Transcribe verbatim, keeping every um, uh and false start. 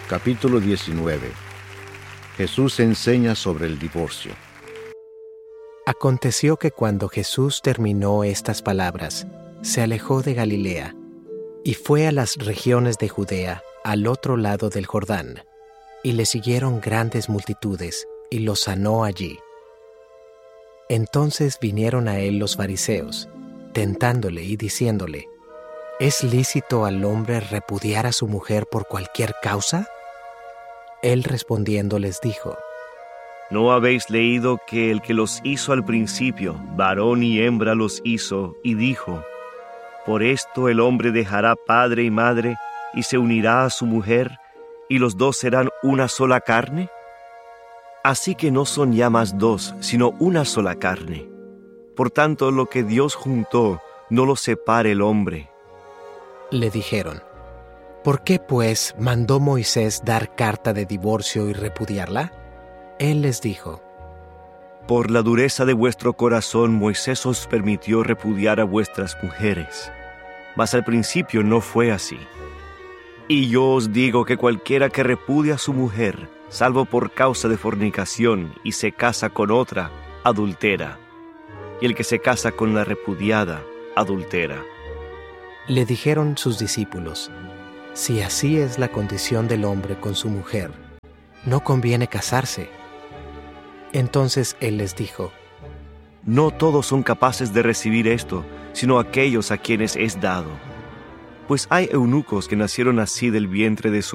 Capítulo diecinueve. Jesús enseña sobre el divorcio. Aconteció que cuando Jesús terminó estas palabras, se alejó de Galilea y fue a las regiones de Judea, al otro lado del Jordán, y le siguieron grandes multitudes, y los sanó allí. Entonces vinieron a él los fariseos, tentándole y diciéndole: ¿Es lícito al hombre repudiar a su mujer por cualquier causa? Él respondiendo les dijo: ¿No habéis leído que el que los hizo al principio, varón y hembra los hizo, y dijo: Por esto el hombre dejará padre y madre, y se unirá a su mujer, y los dos serán una sola carne? Así que no son ya más dos, sino una sola carne. Por tanto, lo que Dios juntó, no lo separe el hombre. Le dijeron: ¿Por qué, pues, mandó Moisés dar carta de divorcio y repudiarla? Él les dijo: Por la dureza de vuestro corazón, Moisés os permitió repudiar a vuestras mujeres. Mas al principio no fue así. Y yo os digo que cualquiera que repudia a su mujer, salvo por causa de fornicación, y se casa con otra, adultera. Y el que se casa con la repudiada, adultera. Le dijeron sus discípulos: Si así es la condición del hombre con su mujer, no conviene casarse. Entonces él les dijo: No todos son capaces de recibir esto, sino aquellos a quienes es dado. Pues hay eunucos que nacieron así del vientre de su